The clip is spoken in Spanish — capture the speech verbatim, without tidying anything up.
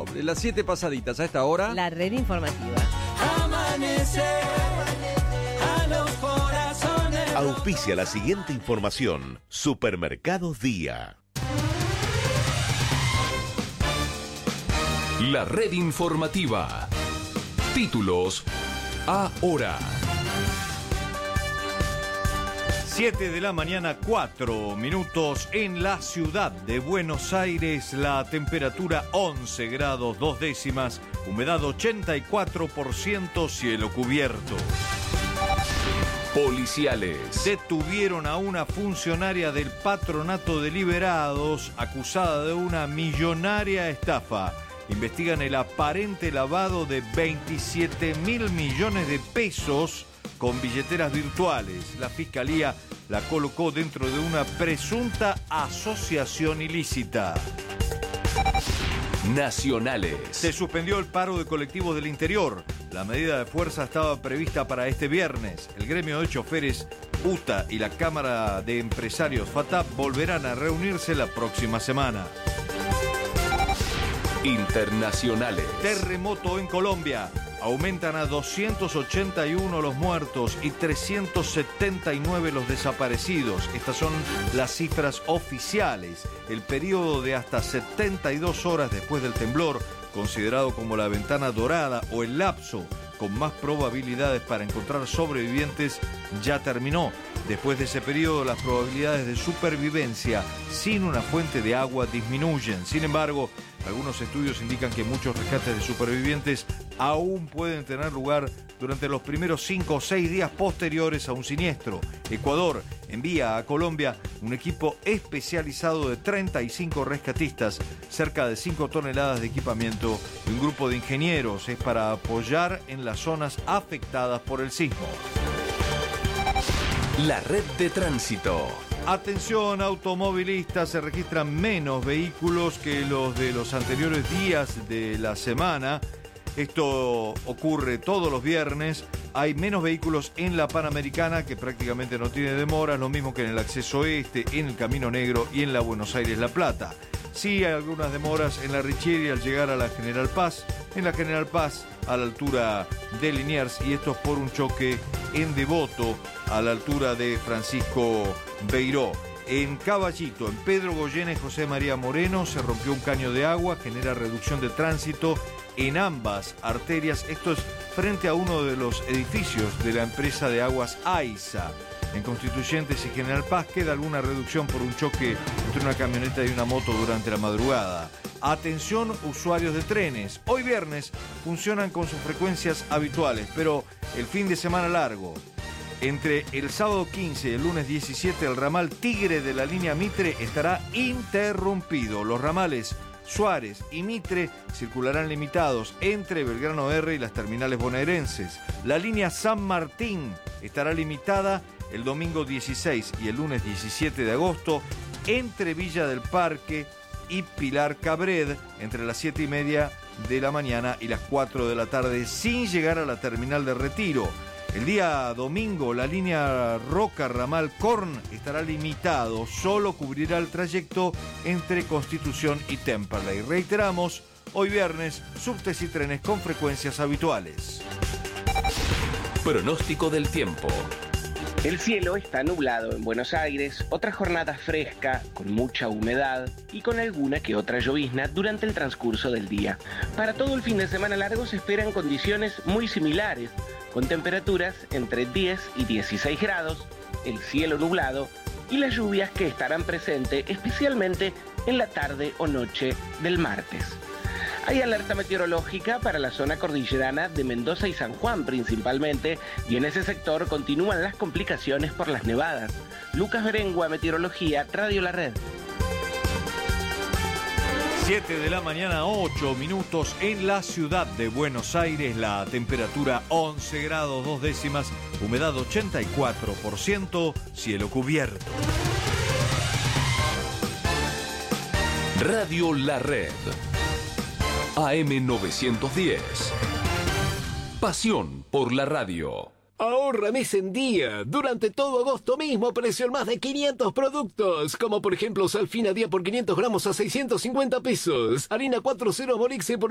Las siete pasaditas a esta hora. La red informativa. Amanece a los corazones. Auspicia la siguiente información. Supermercados Día. La red informativa. Títulos ahora. siete de la mañana, cuatro minutos en la ciudad de Buenos Aires. La temperatura once grados, dos décimas. Humedad ochenta y cuatro por ciento, cielo cubierto. Policiales. Detuvieron a una funcionaria del Patronato de Liberados acusada de una millonaria estafa. Investigan el aparente lavado de veintisiete mil millones de pesos con billeteras virtuales. La Fiscalía la colocó dentro de una presunta asociación ilícita. Nacionales. Se suspendió el paro de colectivos del interior. La medida de fuerza estaba prevista para este viernes. El gremio de choferes U T A y la Cámara de Empresarios FATAP volverán a reunirse la próxima semana. Internacionales. Terremoto en Colombia. Aumentan a doscientos ochenta y uno los muertos y trescientos setenta y nueve los desaparecidos. Estas son las cifras oficiales. El periodo de hasta setenta y dos horas después del temblor, considerado como la ventana dorada o el lapso con más probabilidades para encontrar sobrevivientes, ya terminó. Después de ese periodo, las probabilidades de supervivencia sin una fuente de agua disminuyen. Sin embargo, algunos estudios indican que muchos rescates de supervivientes aún pueden tener lugar durante los primeros cinco o seis días posteriores a un siniestro. Ecuador envía a Colombia un equipo especializado de treinta y cinco rescatistas, cerca de cinco toneladas de equipamiento y un grupo de ingenieros. Es para apoyar en las zonas afectadas por el sismo. La red de tránsito. Atención automovilistas, se registran menos vehículos que los de los anteriores días de la semana. Esto ocurre todos los viernes. Hay menos vehículos en la Panamericana, que prácticamente no tiene demoras, lo mismo que en el acceso este, en el Camino Negro y en la Buenos Aires-La Plata. Sí hay algunas demoras en la Richieri al llegar a la General Paz, en la General Paz a la altura de Liniers, y esto es por un choque en Devoto a la altura de Francisco Beiró. En Caballito, en Pedro Goyena y José María Moreno, se rompió un caño de agua, genera reducción de tránsito en ambas arterias. Esto es frente a uno de los edificios de la empresa de aguas AISA. En Constituyentes y General Paz queda alguna reducción por un choque entre una camioneta y una moto durante la madrugada. Atención usuarios de trenes. Hoy viernes funcionan con sus frecuencias habituales, pero el fin de semana largo, entre el sábado quince y el lunes diecisiete, el ramal Tigre de la línea Mitre estará interrumpido. Los ramales Suárez y Mitre circularán limitados entre Belgrano R y las terminales bonaerenses. La línea San Martín estará limitada el domingo dieciséis y el lunes diecisiete de agosto entre Villa del Parque y Pilar Cabred entre las siete y media de la mañana y las cuatro de la tarde, sin llegar a la terminal de Retiro. El día domingo, la línea Roca Ramal Corn estará limitado, solo cubrirá el trayecto entre Constitución y Temperley. Reiteramos, hoy viernes, subtes y trenes con frecuencias habituales. Pronóstico del tiempo. El cielo está nublado en Buenos Aires, otra jornada fresca, con mucha humedad y con alguna que otra llovizna durante el transcurso del día. Para todo el fin de semana largo se esperan condiciones muy similares, con temperaturas entre diez y dieciséis grados, el cielo nublado y las lluvias que estarán presentes especialmente en la tarde o noche del martes. Hay alerta meteorológica para la zona cordillerana de Mendoza y San Juan principalmente, y en ese sector continúan las complicaciones por las nevadas. Lucas Berengua, Meteorología, Radio La Red. siete de la mañana, ocho minutos en la ciudad de Buenos Aires. La temperatura once grados, dos décimas, humedad ochenta y cuatro por ciento, cielo cubierto. Radio La Red. A M novecientos diez. Pasión por la radio. Ahorra mes en día. Durante todo agosto mismo, precio en más de quinientos productos. Como por ejemplo, Salfina día por quinientos gramos a seiscientos cincuenta pesos. Harina cuatro cero Morixe por